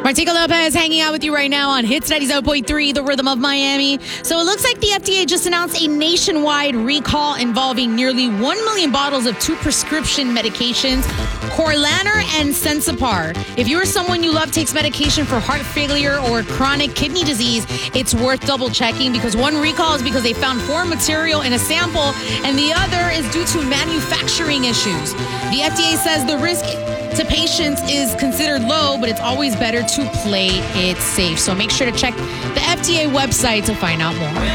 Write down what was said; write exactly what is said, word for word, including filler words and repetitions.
Martika Lopez hanging out with you right now on Hits ninety-seven point three, The Rhythm of Miami. So it looks like the F D A just announced a nationwide recall involving nearly one million bottles of two prescription medications, Corlaner and Sensipar. If you or someone you love takes medication for heart failure or chronic kidney disease, it's worth double checking because one recall is because they found foreign material in a sample and the other is due to manufacturing issues. The F D A says the risk to patients is considered low, but it's always better to play it safe. So make sure to check the F D A website to find out more.